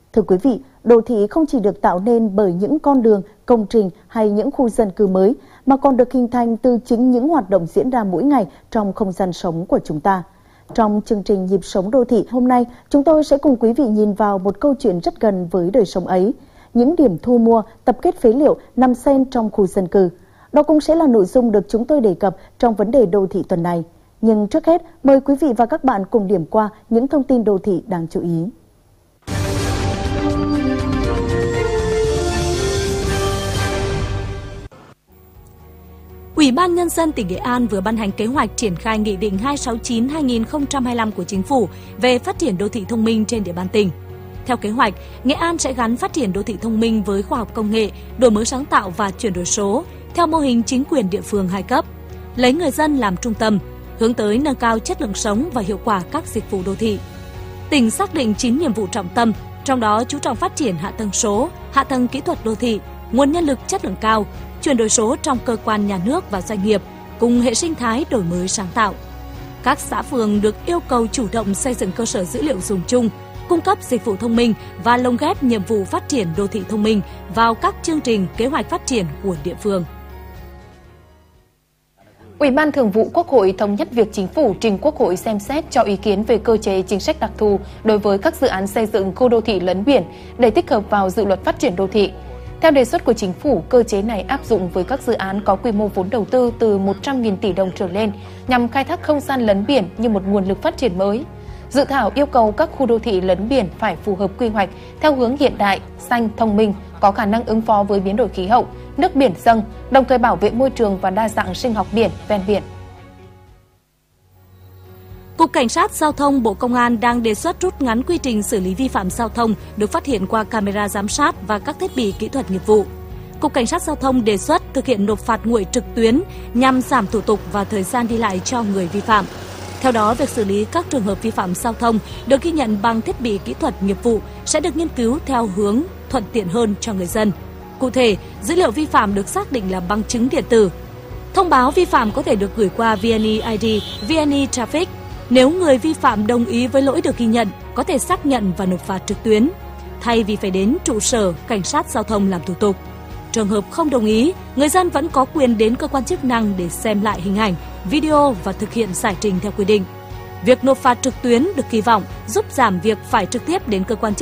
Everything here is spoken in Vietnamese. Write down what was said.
Thưa quý vị, đô thị không chỉ được tạo nên bởi những con đường, công trình hay những khu dân cư mới, mà còn được hình thành từ chính những hoạt động diễn ra mỗi ngày trong không gian sống của chúng ta. Trong chương trình Nhịp sống đô thị hôm nay, chúng tôi sẽ cùng quý vị nhìn vào một câu chuyện rất gần với đời sống ấy. Những điểm thu mua, tập kết phế liệu nằm xen trong khu dân cư. Đó cũng sẽ là nội dung được chúng tôi đề cập trong vấn đề đô thị tuần này. Nhưng trước hết, mời quý vị và các bạn cùng điểm qua những thông tin đô thị đáng chú ý. Ủy ban Nhân dân tỉnh Nghệ An vừa ban hành kế hoạch triển khai Nghị định 269/2025 của Chính phủ về phát triển đô thị thông minh trên địa bàn tỉnh. Theo kế hoạch, Nghệ An sẽ gắn phát triển đô thị thông minh với khoa học công nghệ, đổi mới sáng tạo và chuyển đổi số theo mô hình chính quyền địa phương 2 cấp, lấy người dân làm trung tâm, hướng tới nâng cao chất lượng sống và hiệu quả các dịch vụ đô thị. Tỉnh xác định 9 nhiệm vụ trọng tâm, trong đó chú trọng phát triển hạ tầng số, hạ tầng kỹ thuật đô thị, nguồn nhân lực chất lượng cao, chuyển đổi số trong cơ quan nhà nước và doanh nghiệp, cùng hệ sinh thái đổi mới sáng tạo. Các xã phường được yêu cầu chủ động xây dựng cơ sở dữ liệu dùng chung, cung cấp dịch vụ thông minh và lồng ghép nhiệm vụ phát triển đô thị thông minh vào các chương trình kế hoạch phát triển của địa phương. Ủy ban Thường vụ Quốc hội thống nhất việc Chính phủ trình Quốc hội xem xét cho ý kiến về cơ chế chính sách đặc thù đối với các dự án xây dựng khu đô thị lấn biển để tích hợp vào dự luật phát triển đô thị. Theo đề xuất của Chính phủ, cơ chế này áp dụng với các dự án có quy mô vốn đầu tư từ 100.000 tỷ đồng trở lên nhằm khai thác không gian lấn biển như một nguồn lực phát triển mới. Dự thảo yêu cầu các khu đô thị lấn biển phải phù hợp quy hoạch theo hướng hiện đại, xanh, thông minh, có khả năng ứng phó với biến đổi khí hậu, nước biển dâng, đồng thời bảo vệ môi trường và đa dạng sinh học biển ven biển. Cục Cảnh sát Giao thông Bộ Công an đang đề xuất rút ngắn quy trình xử lý vi phạm giao thông được phát hiện qua camera giám sát và các thiết bị kỹ thuật nghiệp vụ. Cục Cảnh sát Giao thông đề xuất thực hiện nộp phạt nguội trực tuyến nhằm giảm thủ tục và thời gian đi lại cho người vi phạm. Theo đó, việc xử lý các trường hợp vi phạm giao thông được ghi nhận bằng thiết bị kỹ thuật nghiệp vụ sẽ được nghiên cứu theo hướng thuận tiện hơn cho người dân. Cụ thể, dữ liệu vi phạm được xác định là bằng chứng điện tử. Thông báo vi phạm có thể được gửi qua VNeID, VNeTraffic. Nếu người vi phạm đồng ý với lỗi được ghi nhận, có thể xác nhận và nộp phạt trực tuyến, thay vì phải đến trụ sở cảnh sát giao thông làm thủ tục. Trường hợp không đồng ý, người dân vẫn có quyền đến cơ quan chức năng để xem lại hình ảnh, video và thực hiện giải trình theo quy định. Việc nộp phạt trực tuyến được kỳ vọng giúp giảm việc phải trực tiếp đến cơ quan chức năng